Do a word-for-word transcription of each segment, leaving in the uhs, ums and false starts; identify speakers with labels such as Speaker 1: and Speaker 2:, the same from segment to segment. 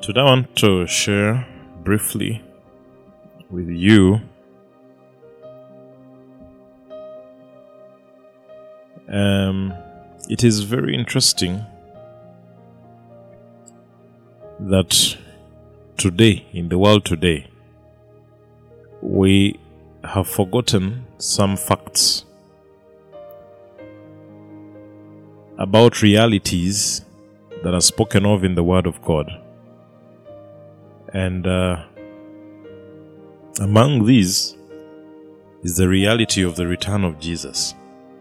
Speaker 1: Today I want to share briefly with you um, it is very interesting that today, in the world today, we have forgotten some facts about realities that are spoken of in the Word of God. And uh, among these is the reality of the return of Jesus.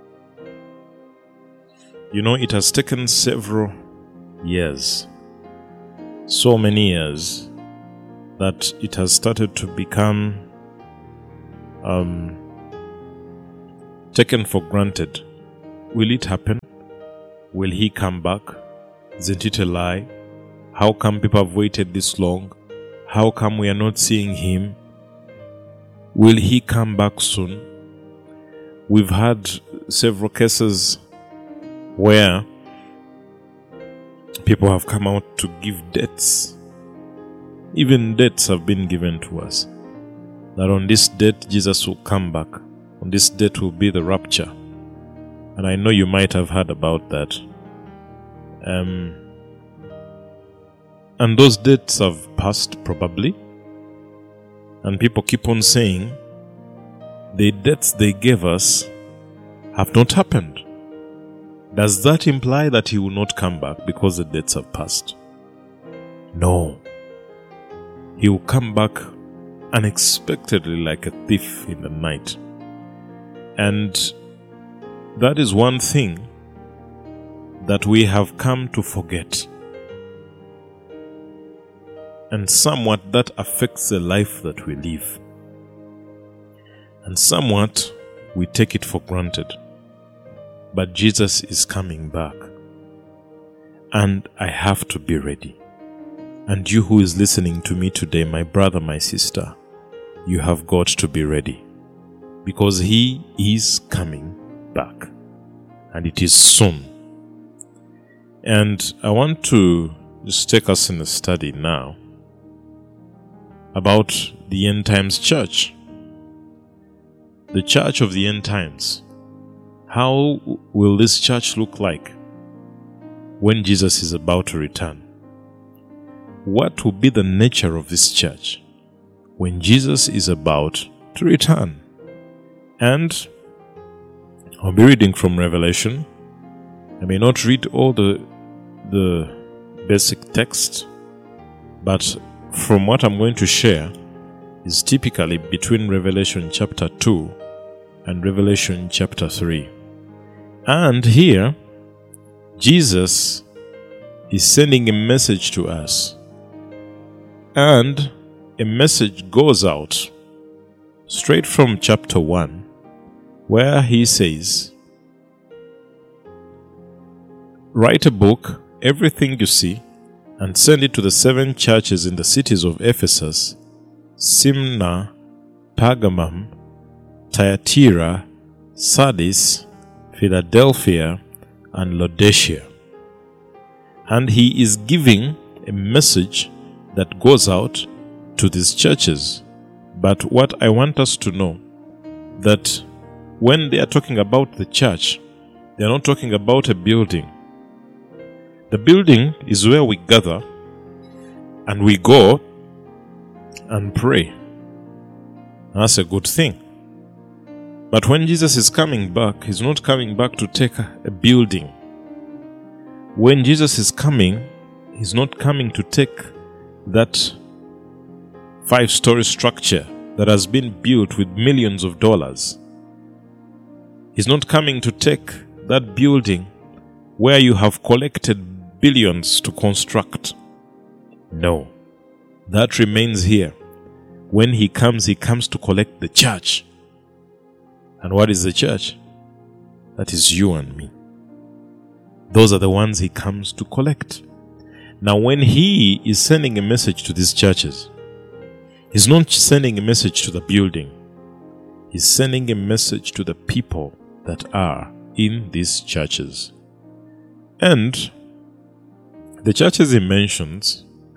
Speaker 1: You know, it has taken several years, so many years, that it has started to become um, taken for granted. Will it happen? Will he come back? Isn't it a lie? How come people have waited this long? How come we are not seeing him? Will he come back soon? We've had several cases where people have come out to give dates. Even dates have been given to us. That on this date Jesus will come back. On this date will be the rapture. And I know you might have heard about that. Um, and those dates have passed probably. And people keep on saying the dates they gave us have not happened. Does that imply that he will not come back because the dates have passed? No. He will come back unexpectedly like a thief in the night. And that is one thing that we have come to forget. And somewhat that affects the life that we live. And somewhat we take it for granted. But Jesus is coming back. And I have to be ready. And you who is listening to me today, my brother, my sister, you have got to be ready. Because he is coming back. And it is soon. And I want to just take us in a study now about the end times church. The church of the end times. How will this church look like when Jesus is about to return? What will be the nature of this church when Jesus is about to return? And I'll be reading from Revelation. I may not read all the the basic text, but from what I'm going to share is typically between Revelation chapter two and Revelation chapter three. And here, Jesus is sending a message to us. And a message goes out straight from chapter one, where he says, write a book, everything you see, and send it to the seven churches in the cities of Ephesus, Smyrna, Pergamum, Thyatira, Sardis, Philadelphia, and Laodicea. And he is giving a message that goes out to these churches. But what I want us to know, that when they are talking about the church, they are not talking about a building. The building is where we gather and we go and pray. That's a good thing. But when Jesus is coming back, he's not coming back to take a building. When Jesus is coming, he's not coming to take that five-story structure that has been built with millions of dollars. He's not coming to take that building where you have collected billions to construct. No. That remains here. When he comes, he comes to collect the church. And what is the church? That is you and me. Those are the ones he comes to collect. Now, when he is sending a message to these churches, he's not sending a message to the building. He's sending a message to the people that are in these churches. And the churches he mentions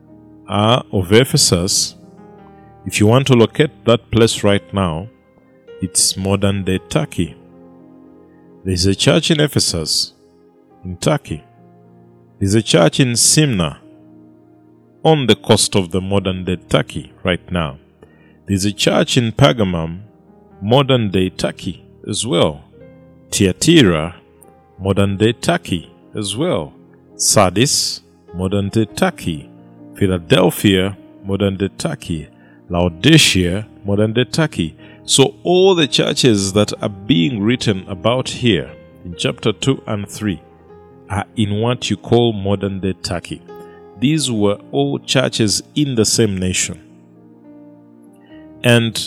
Speaker 1: uh, of Ephesus, if you want to locate that place right now, it's modern-day Turkey. There's a church in Ephesus, in Turkey. There's a church in Smyrna, on the coast of the modern-day Turkey right now. There's a church in Pergamum, modern-day Turkey as well. Thyatira, modern-day Turkey as well. Sardis, modern-day Turkey. Philadelphia, modern-day Turkey. Laodicea, modern-day Turkey. So all the churches that are being written about here in chapter two and three are in what you call modern-day Turkey. These were all churches in the same nation. And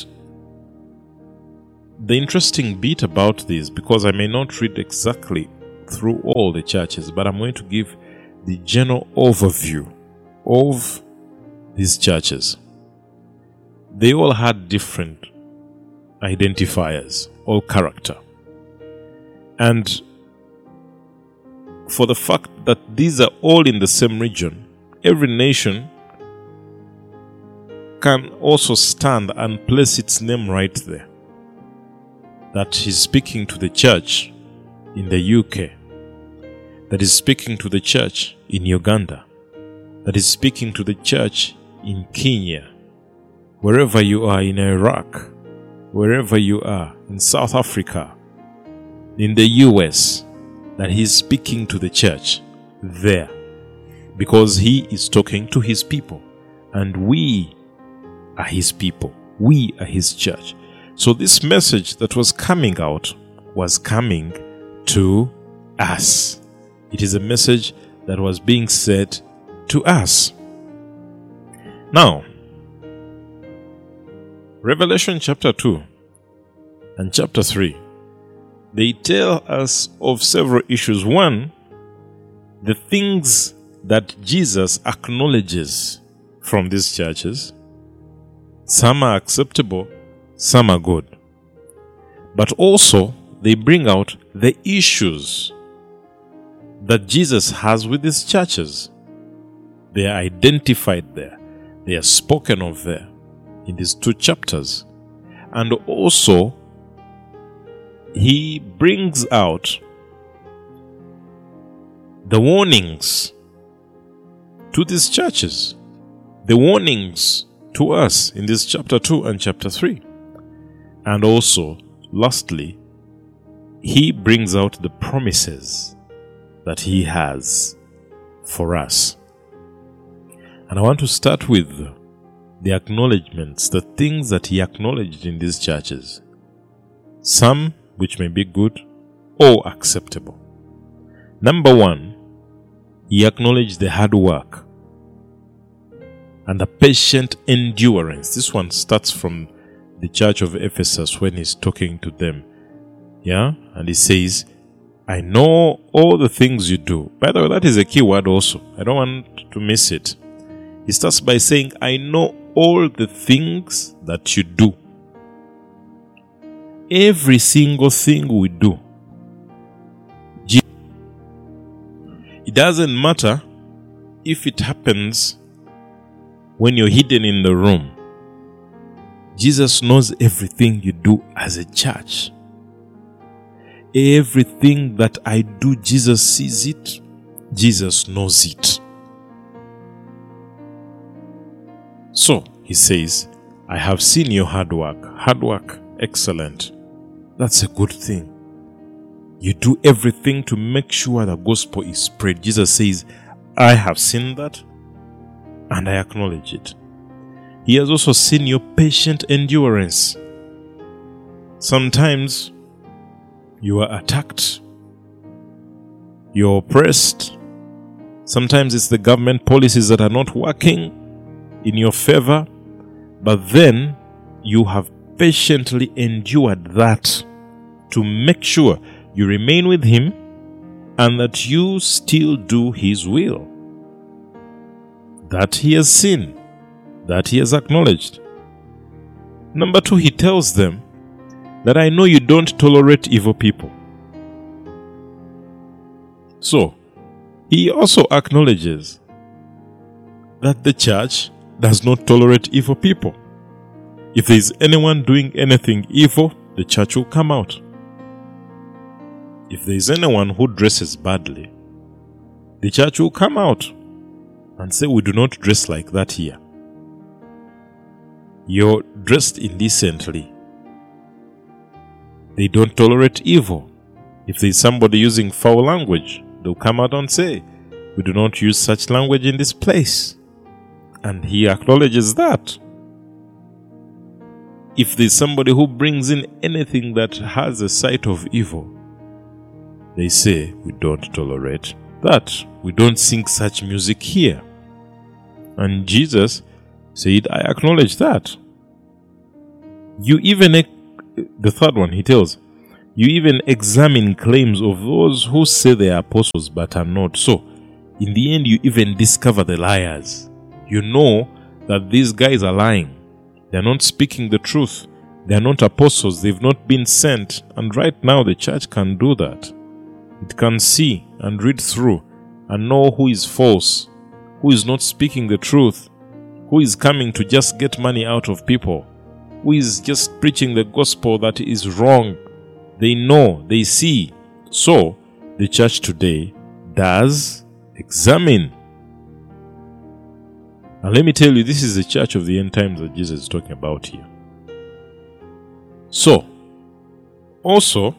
Speaker 1: the interesting bit about this, because I may not read exactly through all the churches, but I'm going to give the general overview of these churches. They all had different identifiers, all character. And for the fact that these are all in the same region, every nation can also stand and place its name right there. That he's speaking to the church in the U K, that is speaking to the church in Uganda, that is speaking to the church in Kenya, wherever you are, in Iraq, wherever you are, in South Africa, in the U S, that he's speaking to the church there, because he is talking to his people, and we are his people, we are his church. So this message that was coming out was coming to us. It is a message that was being said to us. Now, Revelation chapter two and chapter three, they tell us of several issues. One, the things that Jesus acknowledges from these churches. Some are acceptable, some are good. But also, they bring out the issues that Jesus has with these churches. They are identified there. They are spoken of there in these two chapters. And also, he brings out the warnings to these churches. The warnings to us in this chapter two and chapter three. And also, lastly, he brings out the promises that he has for us. And I want to start with the acknowledgements, the things that he acknowledged in these churches. Some which may be good or acceptable. Number one, he acknowledged the hard work and the patient endurance. This one starts from the church of Ephesus when he's talking to them. Yeah? And he says, I know all the things you do. By the way, that is a key word also. I don't want to miss it. He starts by saying, I know all the things that you do. Every single thing we do. It doesn't matter if it happens when you're hidden in the room. Jesus knows everything you do as a church. Everything that I do, Jesus sees it. Jesus knows it. So, he says, I have seen your hard work. Hard work, excellent. That's a good thing. You do everything to make sure the gospel is spread. Jesus says, I have seen that and I acknowledge it. He has also seen your patient endurance. Sometimes you are attacked, you're oppressed. Sometimes it's the government policies that are not working in your favor, but then you have patiently endured that to make sure you remain with him and that you still do his will. That he has seen, that he has acknowledged. Number two, he tells them that I know you don't tolerate evil people. So, he also acknowledges that the church does not tolerate evil people. If there is anyone doing anything evil, the church will come out. If there is anyone who dresses badly, the church will come out and say, we do not dress like that here. You're dressed indecently. They don't tolerate evil. If there is somebody using foul language, they'll come out and say, we do not use such language in this place. And he acknowledges that. If there's somebody who brings in anything that has a sight of evil, they say, we don't tolerate that. We don't sing such music here. And Jesus said, I acknowledge that. You even, the third one, he tells, you even examine claims of those who say they are apostles but are not. So, in the end, you even discover the liars. You know that these guys are lying. They're not speaking the truth. They're not apostles. They've not been sent. And right now, the church can do that. It can see and read through and know who is false, who is not speaking the truth, who is coming to just get money out of people, who is just preaching the gospel that is wrong. They know, they see. So, the church today does examine. And let me tell you, this is the church of the end times that Jesus is talking about here. So, also,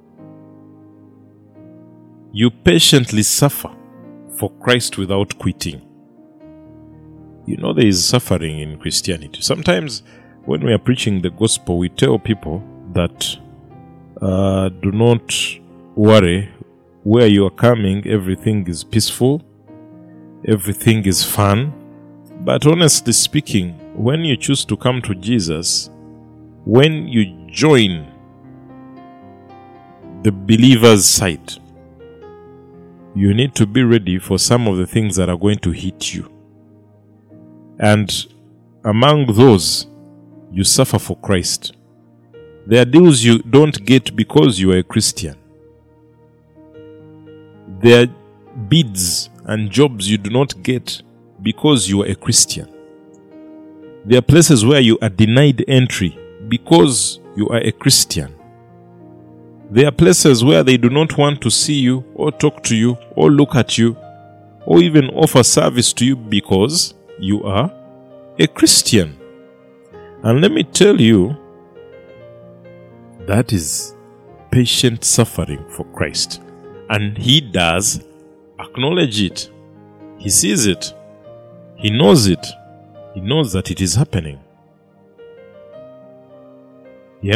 Speaker 1: you patiently suffer for Christ without quitting. You know, there is suffering in Christianity. Sometimes when we are preaching the gospel, we tell people that uh, do not worry, where you are coming, everything is peaceful, everything is fun. But honestly speaking, when you choose to come to Jesus, when you join the believer's side, you need to be ready for some of the things that are going to hit you. And among those, you suffer for Christ. There are deals you don't get because you are a Christian. There are bids and jobs you do not get because you are a Christian. There are places where you are denied entry because you are a Christian. There are places where they do not want to see you or talk to you or look at you or even offer service to you because you are a Christian. And let me tell you, that is patient suffering for Christ. And he does acknowledge it. He sees it. He knows it. He knows that it is happening. Yeah?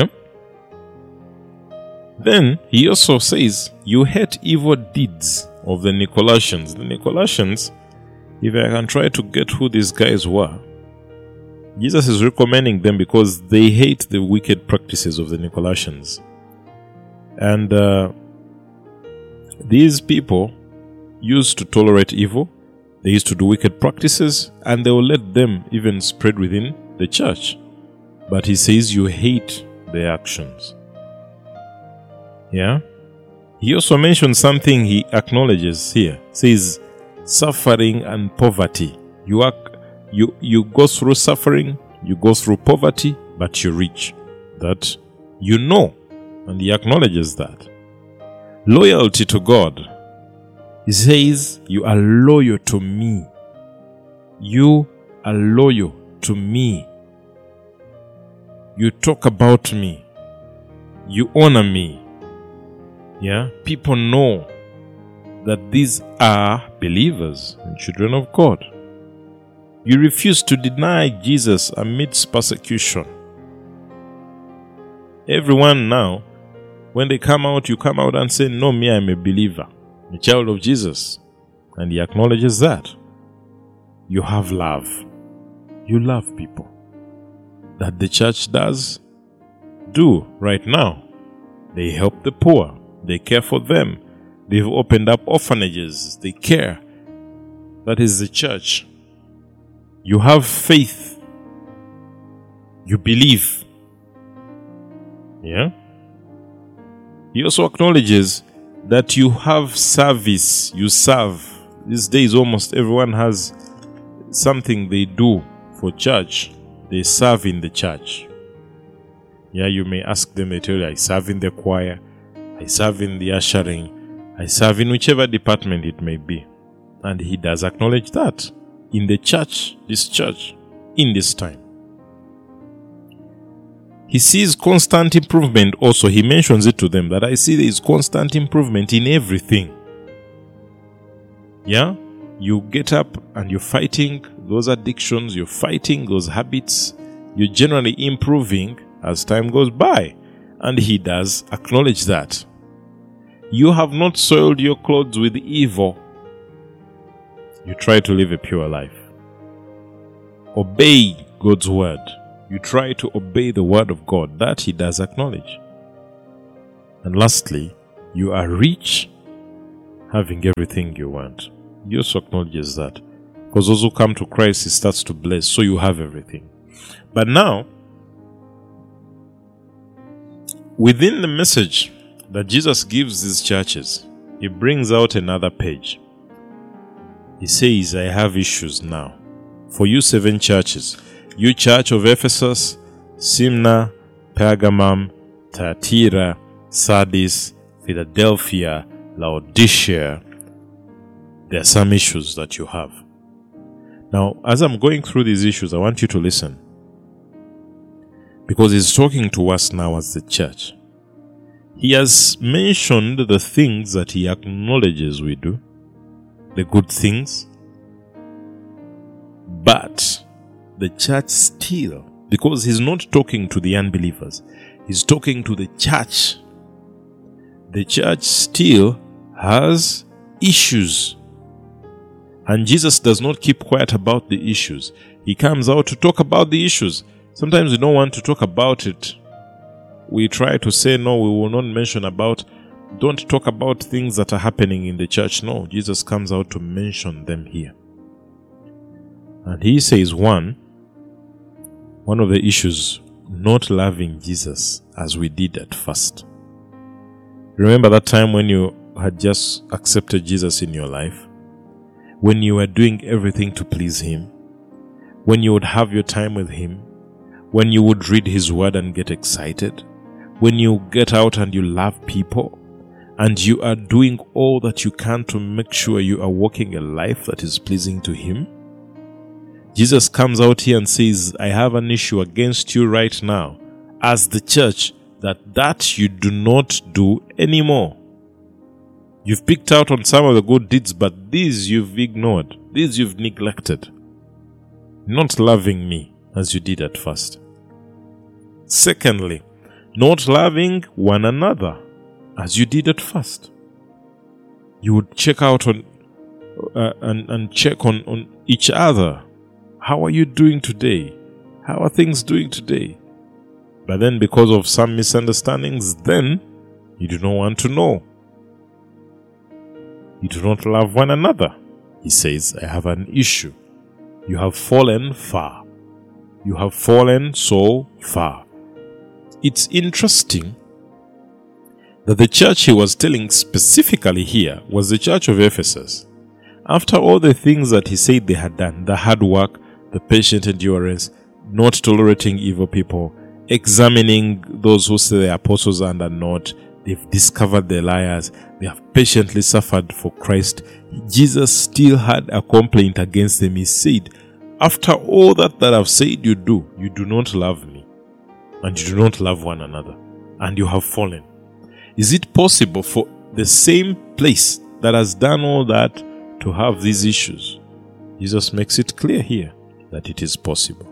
Speaker 1: Then he also says, you hate evil deeds of the Nicolaitans. The Nicolaitans, if I can try to get who these guys were, Jesus is recommending them because they hate the wicked practices of the Nicolaitans. And uh, these people used to tolerate evil. They used to do wicked practices, and they will let them even spread within the church. But he says you hate their actions. Yeah? He also mentions something he acknowledges here. Says suffering and poverty. You are, you you go through suffering, you go through poverty, but you reach. That you know, and he acknowledges that. Loyalty to God. He says, you are loyal to me. You are loyal to me. You talk about me. You honor me. Yeah? People know that these are believers and children of God. You refuse to deny Jesus amidst persecution. Everyone now, when they come out, you come out and say, no, me, I'm a believer. A child of Jesus. And he acknowledges that. You have love. You love people. That the church does do right now. They help the poor. They care for them. They've opened up orphanages. They care. That is the church. You have faith. You believe. Yeah? He also acknowledges that you have service, you serve. These days almost everyone has something they do for for church, they serve in the church. Yeah, you may ask them, they tell you, I serve in the choir, I serve in the ushering, I serve in whichever department it may be. And he does acknowledge that in the church, this church, in this time. He sees constant improvement also. He mentions it to them that I see there is constant improvement in everything. Yeah? You get up and you're fighting those addictions, you're fighting those habits, you're generally improving as time goes by. And he does acknowledge that. You have not soiled your clothes with evil. You try to live a pure life. Obey God's word. You try to obey the word of God. That he does acknowledge. And lastly, you are rich, having everything you want. He also acknowledges that. Because those who come to Christ, he starts to bless, so you have everything. But now, within the message that Jesus gives these churches, he brings out another page. He says, I have issues now. For you seven churches, you church of Ephesus, Smyrna, Pergamum, Thyatira, Sardis, Philadelphia, Laodicea, there are some issues that you have. Now, as I'm going through these issues, I want you to listen. Because he's talking to us now as the church. He has mentioned the things that he acknowledges we do, the good things. But the church still, because he's not talking to the unbelievers, he's talking to the church. The church still has issues. And Jesus does not keep quiet about the issues. He comes out to talk about the issues. Sometimes we don't want to talk about it. We try to say, no, we will not mention about, don't talk about things that are happening in the church. No, Jesus comes out to mention them here. And he says, one, one of the issues, not loving Jesus as we did at first. Remember that time when you had just accepted Jesus in your life? When you were doing everything to please him? When you would have your time with him? When you would read his word and get excited? When you get out and you love people? And you are doing all that you can to make sure you are walking a life that is pleasing to him? Jesus comes out here and says, I have an issue against you right now as the church, that that you do not do anymore. You've picked out on some of the good deeds, but these you've ignored. These you've neglected. Not loving me as you did at first. Secondly, not loving one another as you did at first. You would check out on uh, and, and check on, on each other. How are you doing today? How are things doing today? But then because of some misunderstandings, then you do not want to know. You do not love one another. He says, I have an issue. You have fallen far. You have fallen so far. It's interesting that the church he was telling specifically here was the church of Ephesus. After all the things that he said they had done, the hard work, the patient endurance, not tolerating evil people, examining those who say the apostles and are not, they've discovered the liars, they have patiently suffered for Christ. Jesus still had a complaint against them. He said, after all that that I've said you do, you do not love me, and you do not love one another, and you have fallen. Is it possible for the same place that has done all that to have these issues? Jesus makes it clear here that it is possible.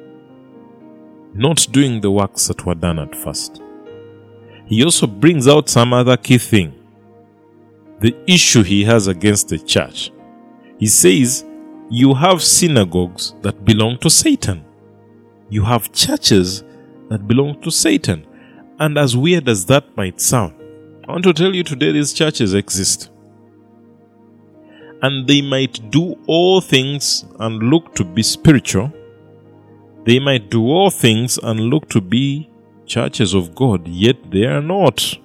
Speaker 1: Not doing the works that were done at first. He also brings out some other key thing. The issue he has against the church. He says, you have synagogues that belong to Satan. You have churches that belong to Satan. And as weird as that might sound, I want to tell you today these churches exist. And they might do all things and look to be spiritual. They might do all things and look to be churches of God, yet they are not.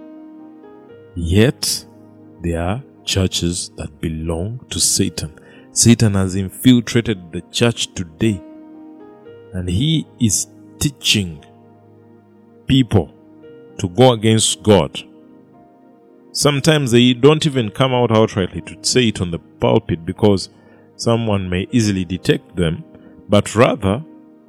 Speaker 1: Yet they are churches that belong to Satan. Satan has infiltrated the church today, and he is teaching people to go against God. Sometimes they don't even come out outrightly to say it on the pulpit because someone may easily detect them, but rather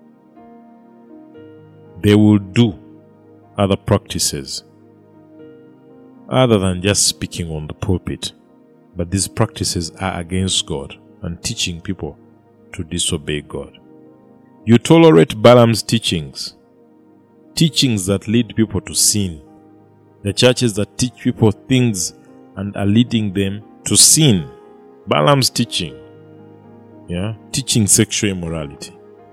Speaker 1: they will do other practices other than just speaking on the pulpit. But these practices are against God and teaching people to disobey God. You tolerate Balaam's teachings, teachings that lead people to sin. The churches that teach people things and are leading them to sin. Balaam's teaching, yeah, teaching sexual immorality.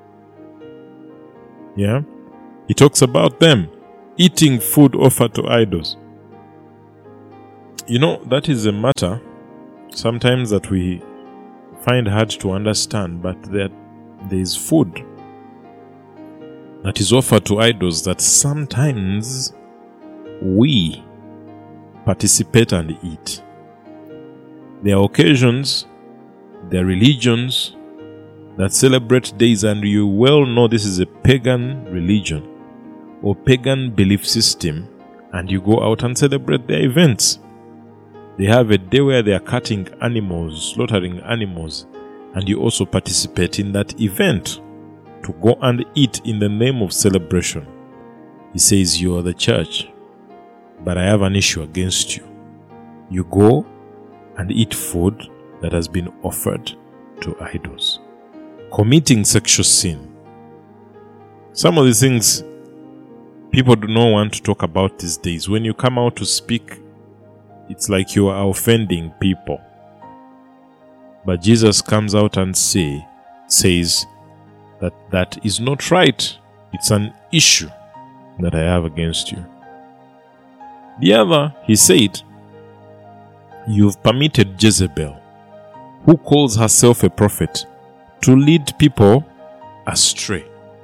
Speaker 1: Yeah, he talks about them eating food offered to idols. You know, that is a matter sometimes that we find hard to understand, but there, there is food that is offered to idols that sometimes we participate and eat. There are occasions, there are religions that celebrate days, and you well know this is a pagan religion or pagan belief system, and you go out and celebrate their events. They have a day where they are cutting animals, slaughtering animals, and you also participate in that event to go and eat in the name of celebration. He says, you are the church, but I have an issue against you. You go and eat food that has been offered to idols. Committing sexual sin. Some of the things people do not want to talk about these days. When you come out to speak, it's like you are offending people. But Jesus comes out and say, says that that is not right. It's an issue that I have against you. The other, he said, you've permitted Jezebel, who calls herself a prophet, to lead people astray.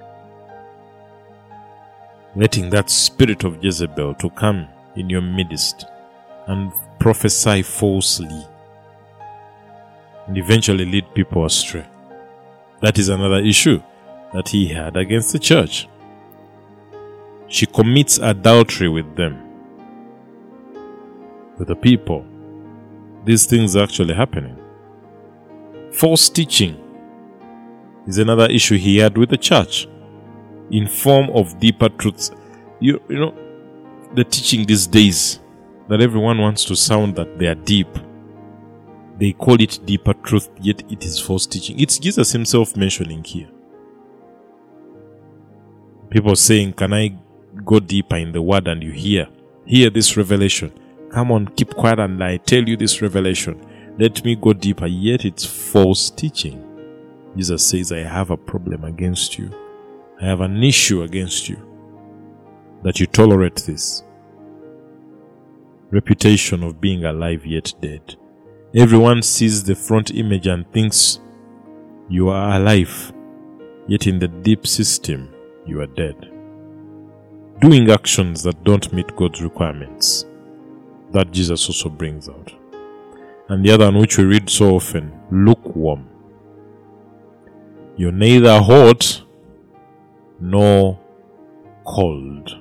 Speaker 1: Letting that spirit of Jezebel to come in your midst and prophesy falsely and eventually lead people astray. That is another issue that he had against the church. She commits adultery with them, with the people. These things are actually happening. False teaching is another issue he had with the church in form of deeper truths. You, you know, the teaching these days that everyone wants to sound that they are deep. They call it deeper truth, yet it is false teaching. It's Jesus himself mentioning here. People saying, can I go deeper in the word? And you hear, hear this revelation. Come on, keep quiet and I tell you this revelation. Let me go deeper, yet it's false teaching. Jesus says, I have a problem against you. I have an issue against you, that you tolerate this. Reputation of being alive yet dead. Everyone sees the front image and thinks you are alive, yet in the deep system you are dead. Doing actions that don't meet God's requirements. That Jesus also brings out. And the other one which we read so often, lukewarm. You're neither hot nor cold.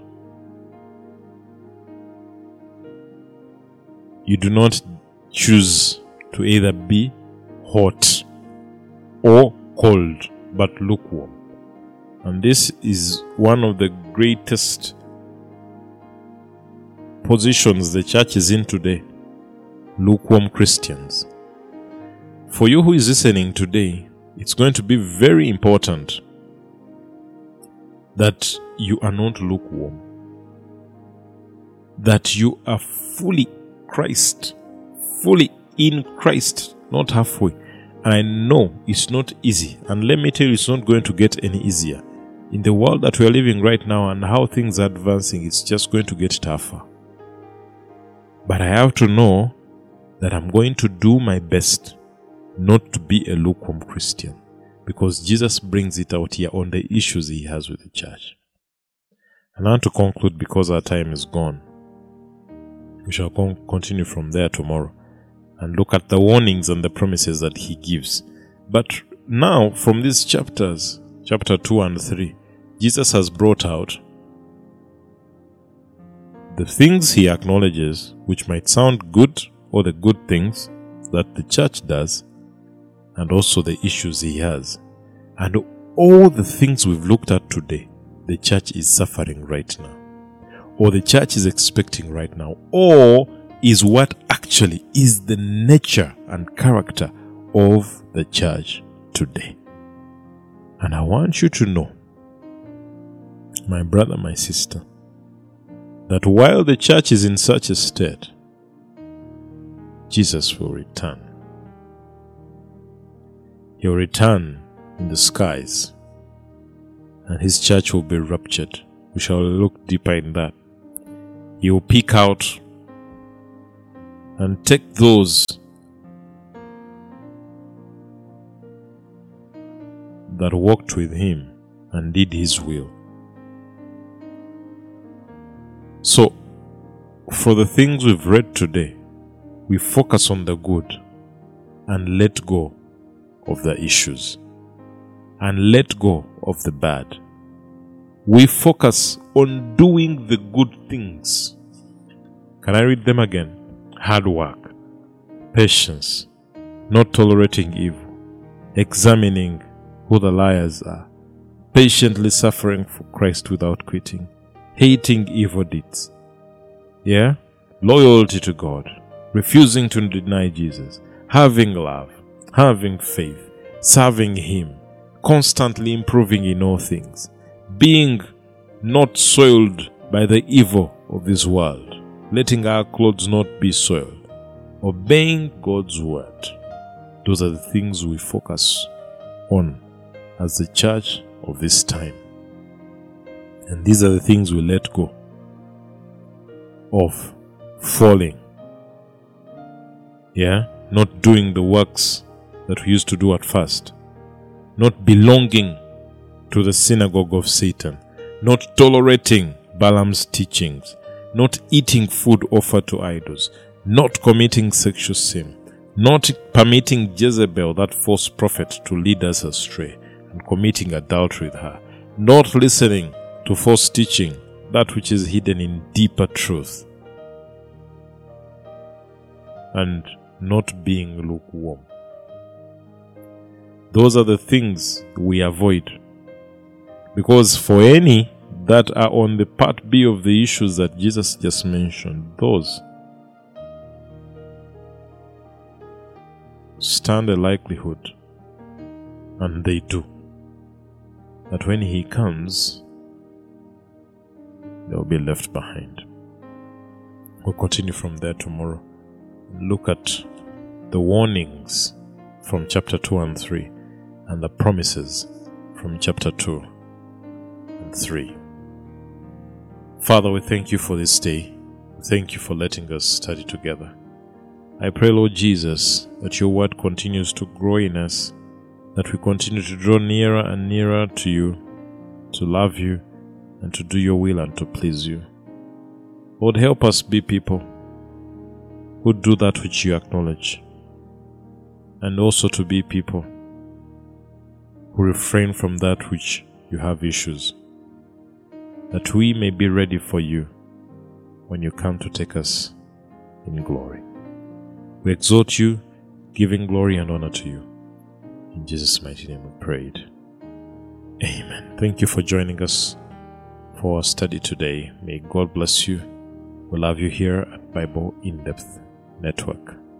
Speaker 1: You do not choose to either be hot or cold, but lukewarm. And this is one of the greatest positions the church is in today. Lukewarm Christians. For you who is listening today, it's going to be very important that you are not lukewarm. That you are fully Christ. Fully in Christ, not halfway. And I know it's not easy. And let me tell you, it's not going to get any easier. In the world that we are living right now and how things are advancing, it's just going to get tougher. But I have to know that I'm going to do my best not to be a lukewarm Christian, because Jesus brings it out here on the issues he has with the church. And I want to conclude because our time is gone. We shall con- continue from there tomorrow and look at the warnings and the promises that he gives But now, from these chapters, chapter two and three, Jesus has brought out the things he acknowledges, which might sound good, or the good things that the church does, and also the issues he has. And all the things we've looked at today, the church is suffering right now, or the church is expecting right now, or is what actually is the nature and character of the church today. And I want you to know, my brother, my sister, that while the church is in such a state, Jesus will return. He will return in the skies, and his church will be raptured. We shall look deeper in that. He will pick out and take those that walked with him and did his will. So, for the things we've read today, we focus on the good and let go of the issues and let go of the bad. We focus on doing the good things. Can I read them again? Hard work, patience, not tolerating evil, examining who the liars are, patiently suffering for Christ without quitting, hating evil deeds. Yeah? Loyalty to God, refusing to deny Jesus, having love, having faith, serving him, constantly improving in all things, being not soiled by the evil of this world, letting our clothes not be soiled, obeying God's word. Those are the things we focus on as the church of this time. And these are the things we let go of falling. Yeah? Not doing the works that we used to do at first. Not belonging to the synagogue of Satan. Not tolerating Balaam's teachings. Not eating food offered to idols. Not committing sexual sin. Not permitting Jezebel, that false prophet, to lead us astray and committing adultery with her. Not listening to false teaching, that which is hidden in deeper truth. And not being lukewarm. Those are the things we avoid. Because for any that are on the part B of the issues that Jesus just mentioned, those stand a likelihood, and they do, that when he comes, they will be left behind. We'll continue from there tomorrow. Look at the warnings from chapter two and three and the promises from chapter two and three. Father, we thank you for this day. Thank you for letting us study together. I pray, Lord Jesus, that your word continues to grow in us, that we continue to draw nearer and nearer to you, to love you, and to do your will and to please you. Lord, help us be people who do that which you acknowledge, and also to be people who refrain from that which you have issues, that we may be ready for you when you come to take us in glory. We exhort you, giving glory and honor to you. In Jesus' mighty name we prayed. Amen. Thank you for joining us for our study today. May God bless you. We love you here at Bible In-Depth Network.